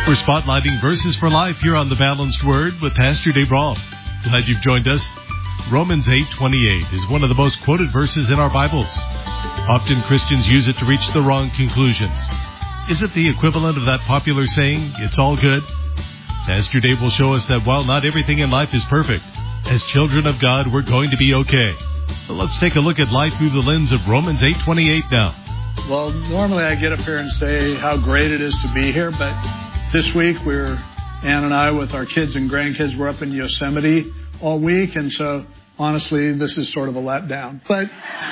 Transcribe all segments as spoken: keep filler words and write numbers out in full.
We're spotlighting verses for life here on The Balanced Word with Pastor Dave Rawl. Glad you've joined us. Romans eight twenty-eight is one of the most quoted verses in our Bibles. Often Christians use it to reach the wrong conclusions. Is it the equivalent of that popular saying, it's all good? Pastor Dave will show us that while not everything in life is perfect, as children of God, we're going to be okay. So let's take a look at life through the lens of Romans eight twenty-eight now. Well, normally I get up here and say how great it is to be here, but this week we're, Ann and I with our kids and grandkids, we're up in Yosemite all week, and so honestly, this is sort of a letdown. But,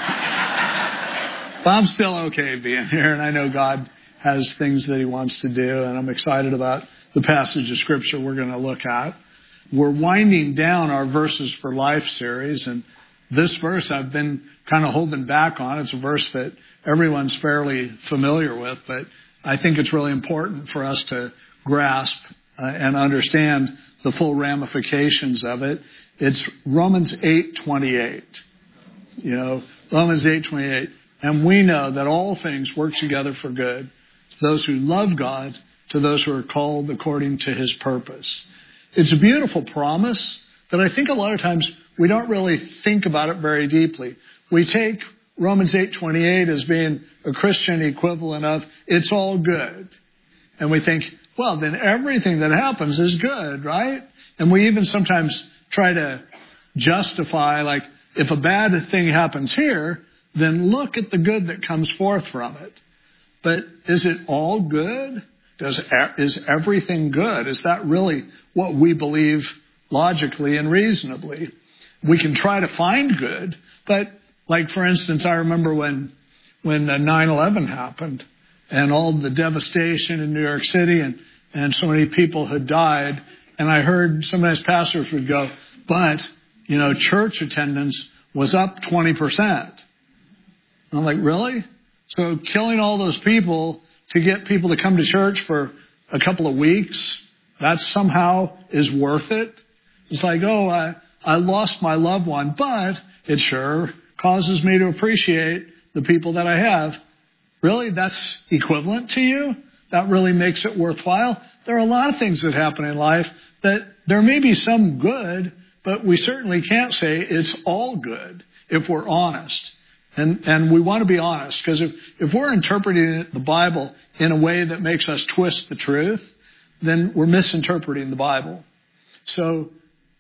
but I'm still okay being here, and I know God has things that He wants to do, and I'm excited about the passage of Scripture we're going to look at. We're winding down our Verses for Life series, and this verse I've been kind of holding back on. It's a verse that everyone's fairly familiar with, but I think it's really important for us to grasp uh, and understand the full ramifications of it. It's Romans eight twenty-eight. You know, Romans eight twenty-eight. And we know that all things work together for good to those who love God, to those who are called according to His purpose. It's a beautiful promise that I think a lot of times we don't really think about it very deeply. We take Romans eight twenty-eight as being a Christian equivalent of it's all good. And we think, well, then everything that happens is good, right? And we even sometimes try to justify, like, if a bad thing happens here, then look at the good that comes forth from it. But is it all good? Does is everything good? Is that really what we believe logically and reasonably? We can try to find good, but like, for instance, I remember when when nine eleven happened and all the devastation in New York City and, and so many people had died. And I heard sometimes pastors would go, but, you know, church attendance was up twenty percent. I'm like, really? So killing all those people to get people to come to church for a couple of weeks, that somehow is worth it? It's like, oh, I, I lost my loved one, but it sure causes me to appreciate the people that I have. Really? That's equivalent to you? That really makes it worthwhile? There are a lot of things that happen in life that there may be some good, but we certainly can't say it's all good if we're honest. And and we want to be honest, because if, if we're interpreting the Bible in a way that makes us twist the truth, then we're misinterpreting the Bible. So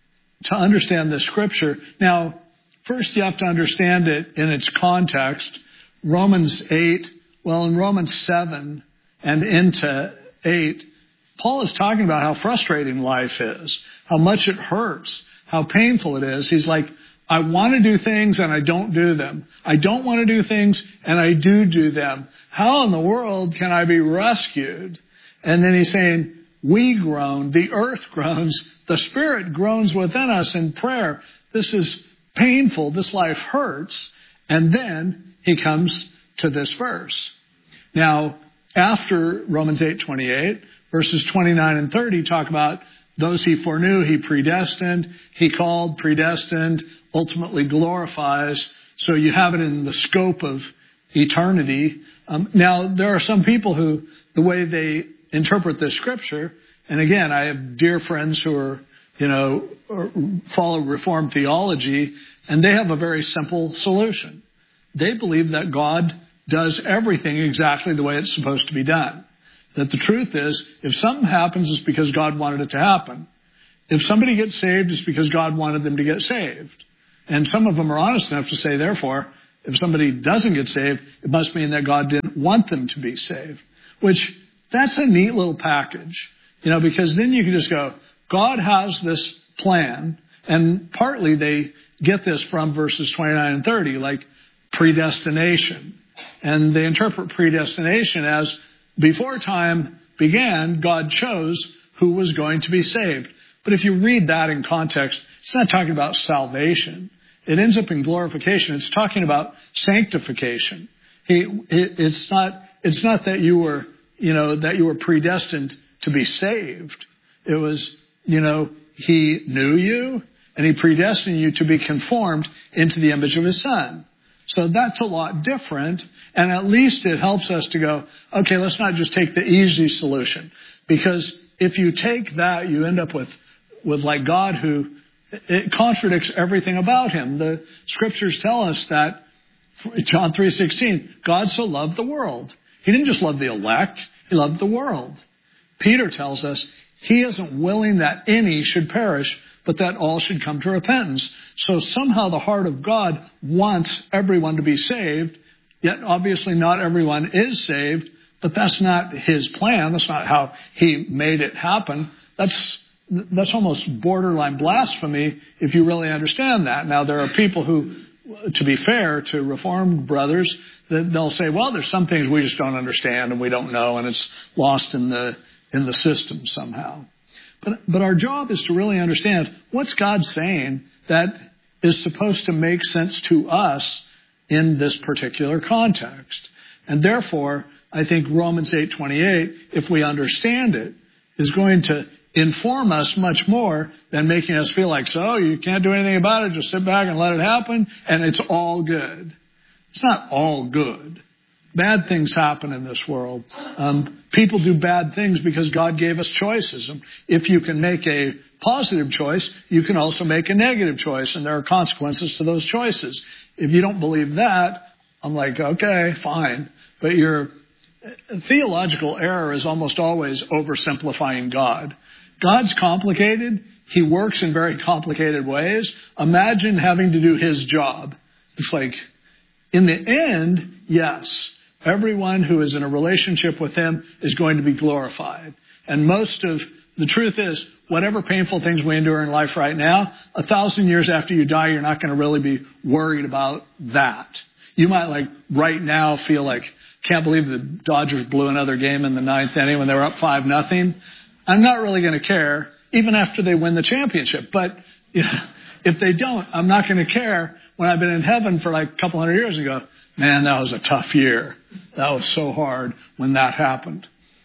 to understand the Scripture, now, first you have to understand it in its context. Romans eight, well, in Romans seven and into eight, Paul is talking about how frustrating life is, how much it hurts, how painful it is. He's like, I want to do things and I don't do them. I don't want to do things and I do do them. How in the world can I be rescued? And then he's saying, we groan, the earth groans, the Spirit groans within us in prayer. This is painful. This life hurts. And then he comes to this verse. Now, after Romans eight twenty-eight, verses twenty-nine and thirty talk about those he foreknew, he predestined, he called, predestined, ultimately glorifies. So you have it in the scope of eternity. Um, now, there are some people who, the way they interpret this Scripture, and again, I have dear friends who are, you know, follow Reformed theology, and they have a very simple solution. They believe that God does everything exactly the way it's supposed to be done. That the truth is, if something happens, it's because God wanted it to happen. If somebody gets saved, it's because God wanted them to get saved. And some of them are honest enough to say, therefore, if somebody doesn't get saved, it must mean that God didn't want them to be saved. Which, that's a neat little package. You know, because then you can just go, God has this plan, and partly they get this from verses twenty-nine and thirty, like predestination. And they interpret predestination as before time began, God chose who was going to be saved. But if you read that in context, it's not talking about salvation. It ends up in glorification. It's talking about sanctification. He, it, it's not, it's not that you were, you know, that you were predestined to be saved. It was, you know, He knew you and He predestined you to be conformed into the image of His Son. So that's a lot different, and at least it helps us to go, okay, let's not just take the easy solution, because if you take that, you end up with, with like God who, it contradicts everything about him. The scriptures tell us that, John three sixteen, God so loved the world. He didn't just love the elect, he loved the world. Peter tells us he isn't willing that any should perish, but that all should come to repentance. So somehow the heart of God wants everyone to be saved, yet obviously not everyone is saved, but that's not his plan. That's not how he made it happen. That's that's almost borderline blasphemy if you really understand that. Now, there are people who, to be fair to Reformed brothers, that they'll say, well, there's some things we just don't understand and we don't know, and it's lost in the in the system somehow. But but our job is to really understand what's God saying that is supposed to make sense to us in this particular context. And therefore, I think Romans eight twenty-eight, if we understand it, is going to inform us much more than making us feel like, so you can't do anything about it, just sit back and let it happen, and it's all good. It's not all good. Bad things happen in this world. Um, people do bad things because God gave us choices. And if you can make a positive choice, you can also make a negative choice, and there are consequences to those choices. If you don't believe that, I'm like, okay, fine. But your theological error is almost always oversimplifying God. God's complicated. He works in very complicated ways. Imagine having to do his job. It's like, in the end, yes, everyone who is in a relationship with him is going to be glorified. And most of the truth is, whatever painful things we endure in life right now, a thousand years after you die, you're not going to really be worried about that. You might, like, right now feel like, can't believe the Dodgers blew another game in the ninth inning when they were up five nothing. I'm not really going to care, even after they win the championship. But you know, if they don't, I'm not going to care when I've been in heaven for like a couple hundred years and go, man, that was a tough year. That was so hard when that happened.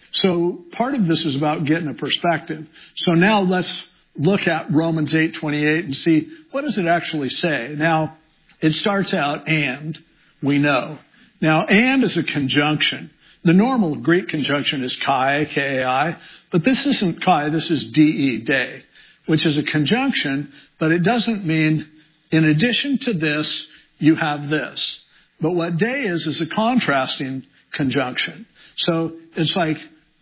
So part of this is about getting a perspective. So now let's look at Romans eight twenty-eight and see, what does it actually say? Now, it starts out, and we know. Now, and is a conjunction. The normal Greek conjunction is kai, K A I, but this isn't kai, this is D E, day, which is a conjunction, but it doesn't mean, in addition to this, you have this. But what day is, is a contrasting conjunction. So it's like,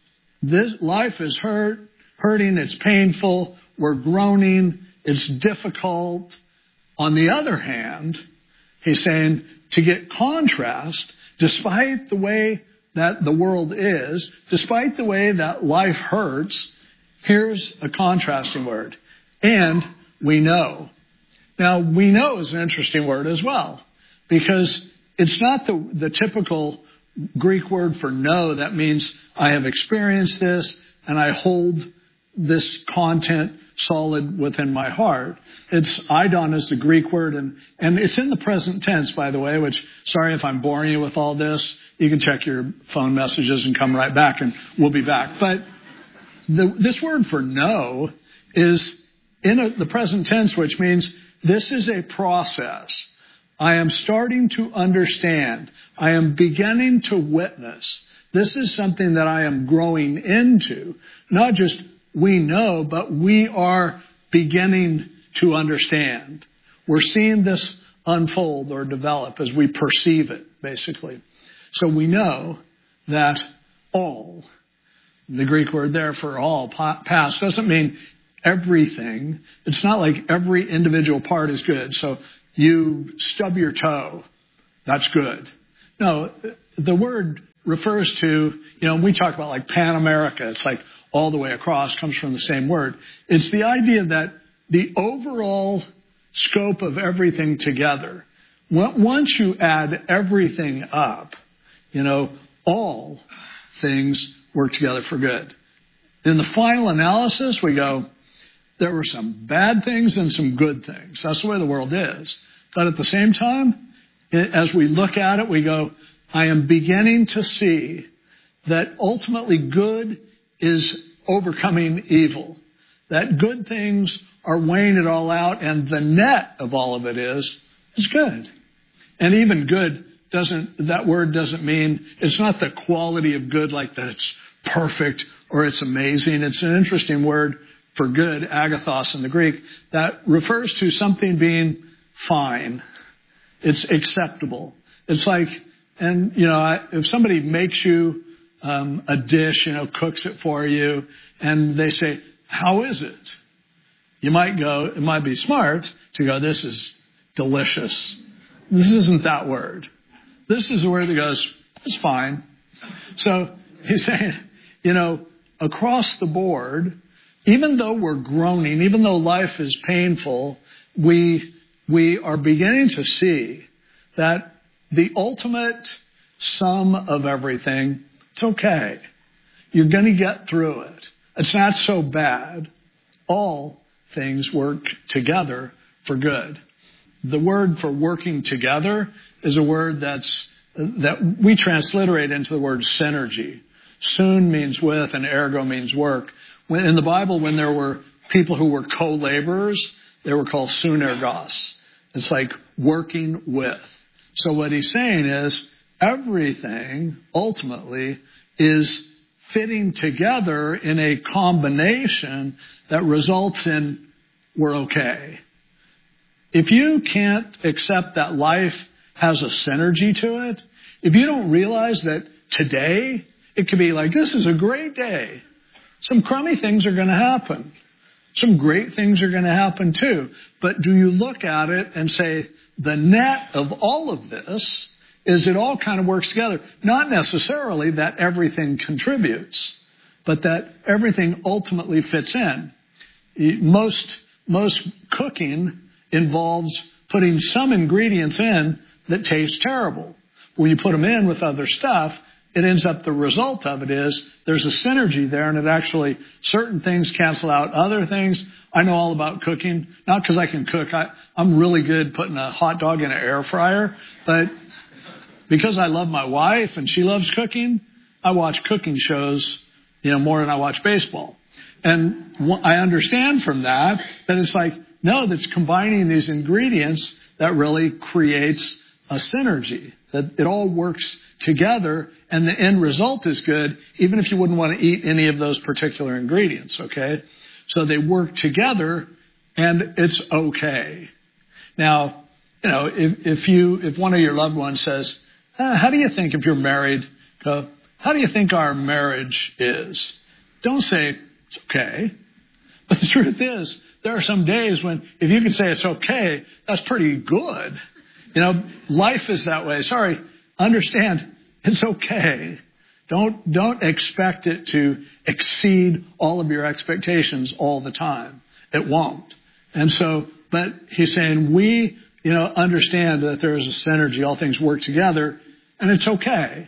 this life is hurt, hurting, it's painful, we're groaning, it's difficult. On the other hand, he's saying, to get contrast, despite the way that the world is, despite the way that life hurts, here's a contrasting word. And we know. Now, we know is an interesting word as well, because it's not the, the typical Greek word for know that means I have experienced this and I hold this content solid within my heart. It's eidon is the Greek word, and, and it's in the present tense, by the way, which, sorry if I'm boring you with all this. You can check your phone messages and come right back, and we'll be back. But the, this word for know is in a, the present tense, which means this is a process. I am starting to understand. I am beginning to witness. This is something that I am growing into. Not just we know, but we are beginning to understand. We're seeing this unfold or develop as we perceive it, basically. So we know that all, the Greek word there for all, past, doesn't mean everything. It's not like every individual part is good. So you stub your toe, that's good. No, the word refers to, you know, we talk about like Pan America. It's like all the way across, comes from the same word. It's the idea that the overall scope of everything together, once you add everything up, you know, all things work together for good. In the final analysis, we go, there were some bad things and some good things. That's the way the world is. But at the same time, as we look at it, we go, I am beginning to see that ultimately good is overcoming evil. That good things are weighing it all out, and the net of all of it is, is good. And even good doesn't, that word doesn't mean, it's not the quality of good like that it's perfect or it's amazing. It's an interesting word for good, agathos in the Greek, that refers to something being fine. It's acceptable. It's like, and, you know, if somebody makes you um, a dish, you know, cooks it for you, and they say, how is it? You might go, it might be smart to go, this is delicious. This isn't that word. This is a word that goes, it's fine. So he's saying, you know, across the board, even though we're groaning, even though life is painful, we we are beginning to see that the ultimate sum of everything, it's okay. You're going to get through it. It's not so bad. All things work together for good. The word for working together is a word that's that we transliterate into the word synergy. Sun means with and ergo means work. When, in the Bible, when there were people who were co-laborers, they were called sunergos. It's like working with. So what he's saying is everything ultimately is fitting together in a combination that results in we're okay. If you can't accept that life has a synergy to it, if you don't realize that today it could be like, this is a great day. Some crummy things are going to happen. Some great things are going to happen too. But do you look at it and say, the net of all of this is it all kind of works together. Not necessarily that everything contributes, but that everything ultimately fits in. Most, most cooking involves putting some ingredients in that taste terrible. When you put them in with other stuff, it ends up, the result of it is there's a synergy there, and it actually, certain things cancel out other things. I know all about cooking, not because I can cook. I, I'm really good putting a hot dog in an air fryer, but because I love my wife and she loves cooking, I watch cooking shows, you know, more than I watch baseball. And I understand from that that it's like, no, that's combining these ingredients that really creates a synergy, that it all works together and the end result is good, even if you wouldn't want to eat any of those particular ingredients, okay? So they work together and it's okay. Now, you know, if, if you, if one of your loved ones says, ah, how do you think if you're married, go, how do you think our marriage is? Don't say, it's okay. But the truth is, there are some days when, if you can say it's okay, that's pretty good. You know, life is that way. Sorry, understand, it's okay. Don't, don't expect it to exceed all of your expectations all the time. It won't. And so, but he's saying we, you know, understand that there is a synergy. All things work together, and it's okay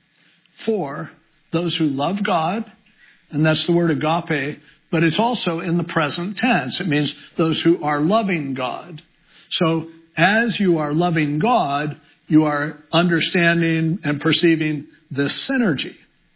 for those who love God, and that's the word agape, but it's also in the present tense. It means those who are loving God. So as you are loving God, you are understanding and perceiving this synergy.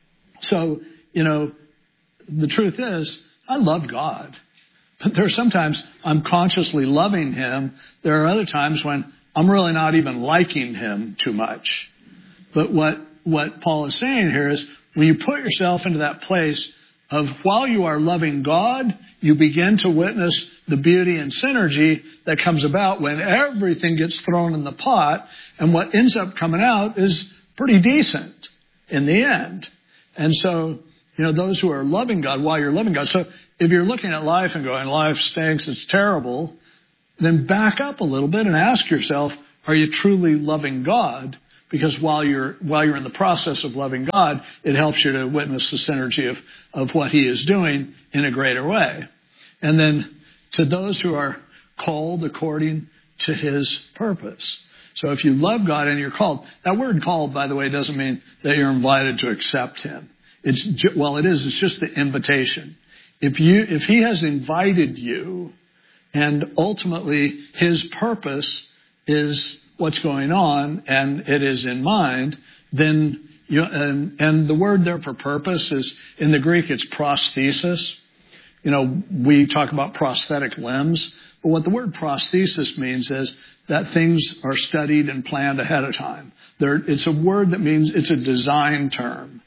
So, you know, the truth is, I love God. But there are sometimes I'm consciously loving Him. There are other times when I'm really not even liking Him too much. But what, what Paul is saying here is, when you put yourself into that place of while you are loving God, you begin to witness the beauty and synergy that comes about when everything gets thrown in the pot, and what ends up coming out is pretty decent in the end. And so, you know, those who are loving God while you're loving God. So if you're looking at life and going, life stinks, it's terrible, then back up a little bit and ask yourself, are you truly loving God? Because while you're while you're in the process of loving God, it helps you to witness the synergy of, of what He is doing in a greater way. And then to those who are called according to His purpose. So if you love God and you're called, that word called, by the way, doesn't mean that you're invited to accept Him. It's well, it is. It's just the invitation. If you if He has invited you, and ultimately His purpose is what's going on, and it is in mind, then you, and, and the word there for purpose is, in the Greek, it's prosthesis. You know, we talk about prosthetic limbs, but what the word prosthesis means is that things are studied and planned ahead of time. There, it's a word that means, it's a design term.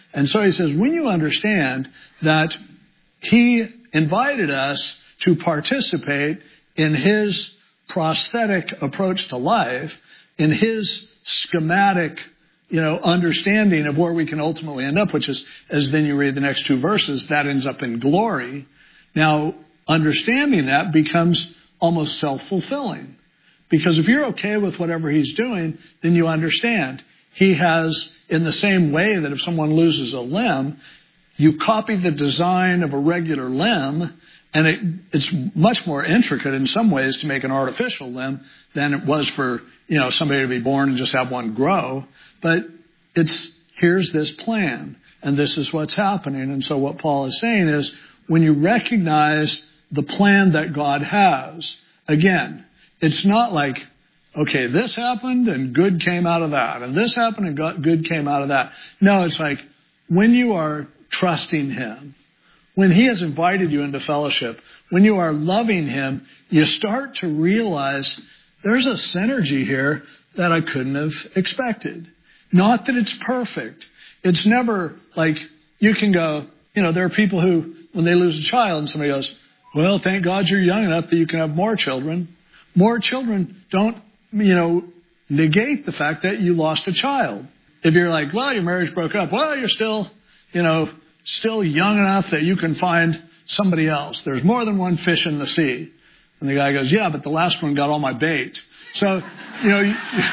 And so he says, when you understand that he invited us to participate in his prosthetic approach to life, in his schematic, you know, understanding of where we can ultimately end up, which is, as then you read the next two verses, that ends up in glory. Now, understanding that becomes almost self-fulfilling. Because if you're okay with whatever he's doing, then you understand. He has, in the same way that if someone loses a limb, you copy the design of a regular limb, and it, it's much more intricate in some ways to make an artificial limb than it was for, you know, somebody to be born and just have one grow. But it's, here's this plan, and this is what's happening. And so what Paul is saying is, when you recognize the plan that God has, again, it's not like, okay, this happened and good came out of that, and this happened and good came out of that. No, it's like when you are trusting him, when he has invited you into fellowship, when you are loving him, you start to realize there's a synergy here that I couldn't have expected. Not that it's perfect. It's never like you can go, you know, there are people who, when they lose a child and somebody goes, well, thank God you're young enough that you can have more children. More children don't, you know, negate the fact that you lost a child. If you're like, well, your marriage broke up, well, you're still, you know, still young enough that you can find somebody else. There's more than one fish in the sea. And the guy goes, yeah, but the last one got all my bait. So, you know,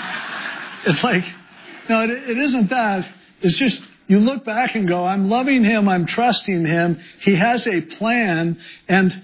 it's like, no, it, it isn't that. It's just, you look back and go, I'm loving him, I'm trusting him. He has a plan. And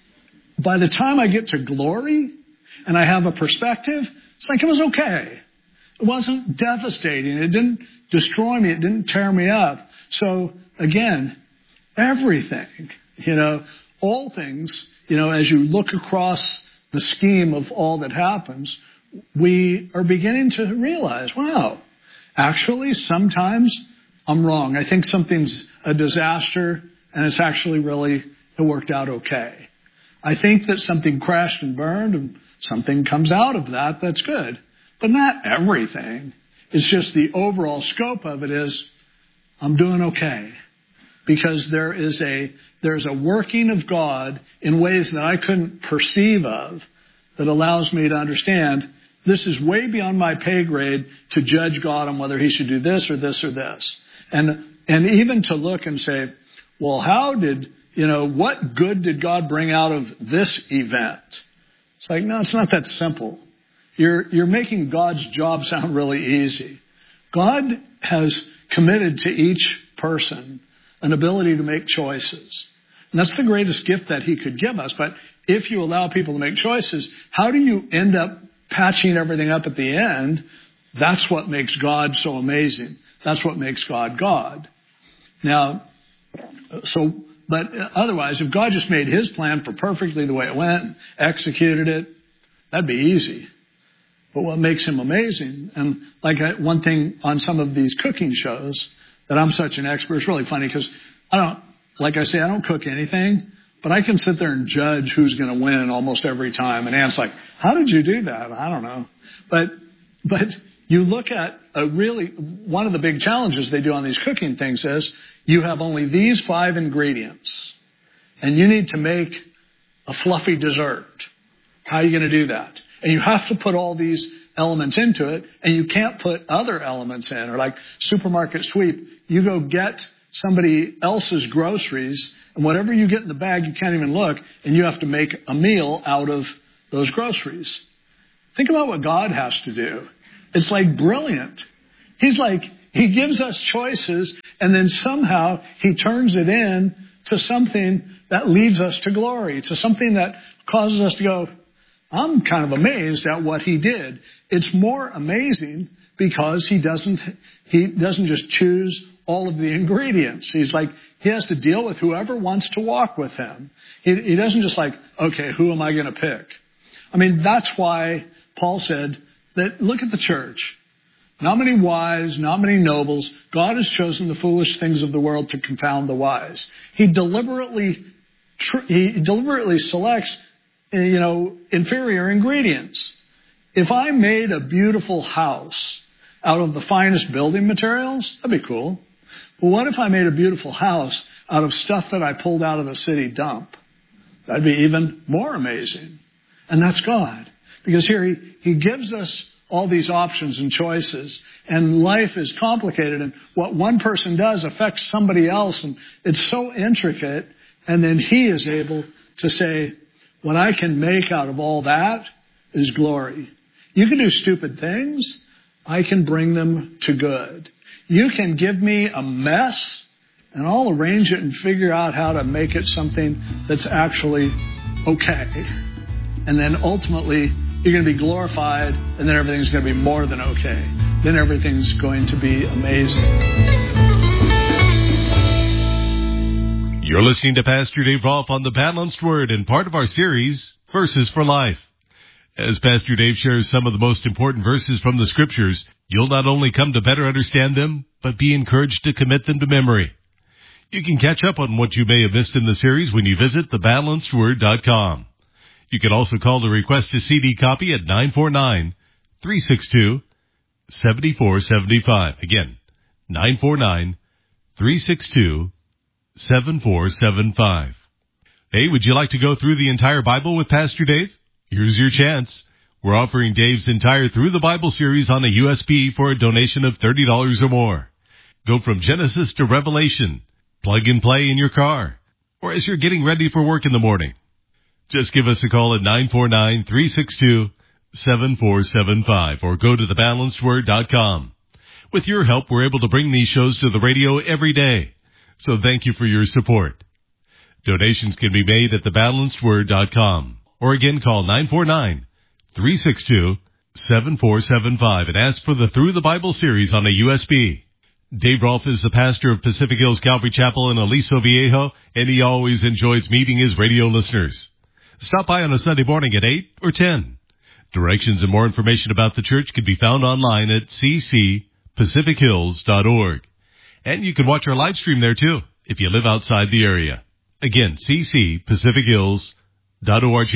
by the time I get to glory and I have a perspective, it's like it was okay. It wasn't devastating. It didn't destroy me. It didn't tear me up. So again, everything, you know, all things, you know, as you look across the scheme of all that happens, we are beginning to realize, wow, actually sometimes I'm wrong. I think something's a disaster and it's actually really, it worked out okay. I think that something crashed and burned and something comes out of that that's good. But not everything. It's just the overall scope of it is I'm doing okay. Because there is a there's a working of God in ways that I couldn't perceive of that allows me to understand this is way beyond my pay grade to judge God on whether he should do this or this or this. And and even to look and say, well, how did, you know, what good did God bring out of this event? It's like, no, it's not that simple. You're you're making God's job sound really easy. God has committed to each person an ability to make choices. And that's the greatest gift that he could give us. But if you allow people to make choices, how do you end up patching everything up at the end? That's what makes God so amazing. That's what makes God God. Now, so, but otherwise, if God just made his plan for perfectly the way it went, executed it, that'd be easy. But what makes him amazing, and like I, one thing on some of these cooking shows that I'm such an expert, it's really funny because I don't, like I say, I don't cook anything, but I can sit there and judge who's going to win almost every time. And Ann's like, how did you do that? I don't know. But, but you look at a really, one of the big challenges they do on these cooking things is you have only these five ingredients and you need to make a fluffy dessert. How are you going to do that? And you have to put all these elements into it, and you can't put other elements in. Or like supermarket sweep, you go get somebody else's groceries, and whatever you get in the bag, you can't even look, and you have to make a meal out of those groceries. Think about what God has to do. It's like brilliant. He's like, he gives us choices, and then somehow he turns it in to something that leads us to glory, to something that causes us to go, I'm kind of amazed at what he did. It's more amazing because he doesn't, he doesn't just choose all of the ingredients. He's like, he has to deal with whoever wants to walk with him. He, he doesn't just like, okay, who am I going to pick? I mean, that's why Paul said that, look at the church. Not many wise, not many nobles. God has chosen the foolish things of the world to confound the wise. He deliberately, he deliberately selects, you know, inferior ingredients. If I made a beautiful house out of the finest building materials, that'd be cool. But what if I made a beautiful house out of stuff that I pulled out of the city dump? That'd be even more amazing. And that's God. Because here he, he gives us all these options and choices. And life is complicated. And what one person does affects somebody else. And it's so intricate. And then he is able to say, what I can make out of all that is glory. You can do stupid things. I can bring them to good. You can give me a mess, and I'll arrange it and figure out how to make it something that's actually okay. And then ultimately, you're going to be glorified, and then everything's going to be more than okay. Then everything's going to be amazing. You're listening to Pastor Dave Rolfe on the Balanced Word and part of our series, Verses for Life. As Pastor Dave shares some of the most important verses from the Scriptures, you'll not only come to better understand them, but be encouraged to commit them to memory. You can catch up on what you may have missed in the series when you visit the balanced word dot com. You can also call to request a C D copy at nine four nine, three six two, seven four seven five. Again, nine four nine, three six two, seven four seven five. Hey, would you like to go through the entire Bible with Pastor Dave? Here's your chance. We're offering Dave's entire Through the Bible series on a U S B for a donation of thirty dollars or more. Go from Genesis to Revelation. Plug and play in your car, or as you're getting ready for work in the morning. Just give us a call at nine four nine, three six two, seven four seven five or go to the balanced word dot com. With your help, we're able to bring these shows to the radio every day. So thank you for your support. Donations can be made at the balanced word dot com. Or again, call nine four nine, three six two, seven four seven five and ask for the Through the Bible series on a U S B. Dave Rolfe is the pastor of Pacific Hills Calvary Chapel in Aliso Viejo, and he always enjoys meeting his radio listeners. Stop by on a Sunday morning at eight or ten. Directions and more information about the church can be found online at c c pacific hills dot org. And you can watch our live stream there too, if you live outside the area. Again, c c pacific hills dot org.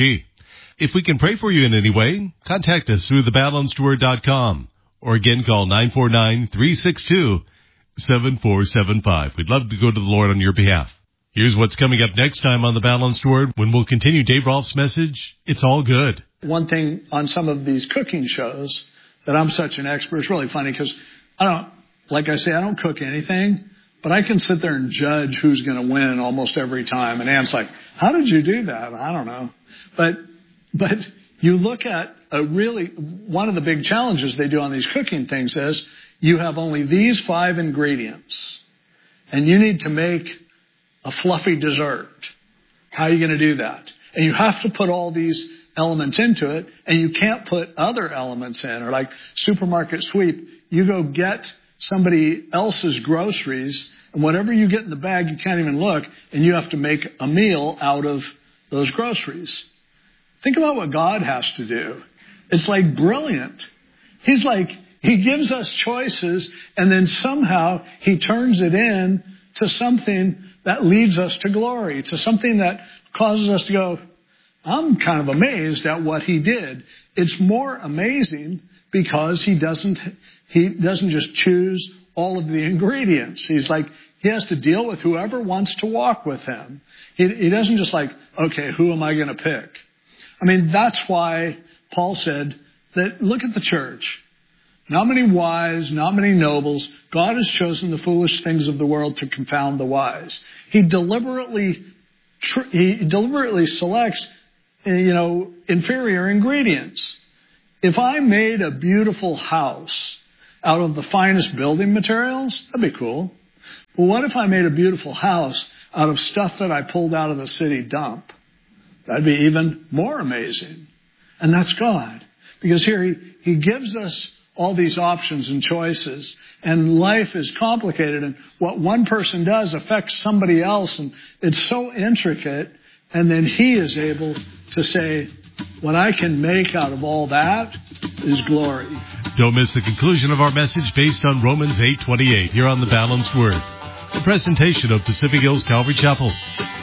If we can pray for you in any way, contact us through the balanced word dot com. Or again, call nine four nine, three six two, seven four seven five. We'd love to go to the Lord on your behalf. Here's what's coming up next time on The Balanced Word when we'll continue Dave Rolfe's message, It's All Good. One thing on some of these cooking shows that I'm such an expert, it's really funny because I don't, like I say, I don't cook anything, but I can sit there and judge who's going to win almost every time. And Ann's like, how did you do that? I don't know. But, but you look at a really, one of the big challenges they do on these cooking things is you have only these five ingredients and you need to make a fluffy dessert. How are you going to do that? And you have to put all these elements into it, and you can't put other elements in. Or like supermarket sweep, you go get somebody else's groceries, and whatever you get in the bag, you can't even look, and you have to make a meal out of those groceries. Think about what God has to do. It's like brilliant. He's like, he gives us choices, and then somehow he turns it in to something that leads us to glory, to something that causes us to go, I'm kind of amazed at what he did. It's more amazing because he doesn't, he doesn't just choose all of the ingredients. He's like, he has to deal with whoever wants to walk with him. He, he doesn't just like, okay, who am I going to pick? I mean, that's why Paul said that, look at the church. Not many wise, not many nobles. God has chosen the foolish things of the world to confound the wise. He deliberately, he deliberately selects, you know, inferior ingredients. If I made a beautiful house out of the finest building materials, that'd be cool. But what if I made a beautiful house out of stuff that I pulled out of the city dump? That'd be even more amazing. And that's God. Because here he, he gives us all these options and choices, and life is complicated, and what one person does affects somebody else, and it's so intricate, and then he is able to say, what I can make out of all that is glory. Don't miss the conclusion of our message based on Romans eight twenty-eight here on The Balanced Word, a presentation of Pacific Hills Calvary Chapel.